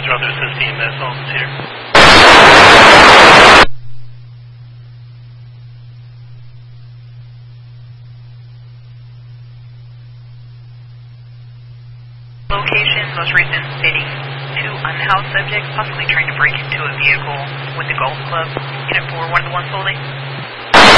Roger, I'll assist EMS office here. Location, most recent stating 2 unhoused subjects possibly trying to break into a vehicle with the golf club. Unit 4, one of the ones holding.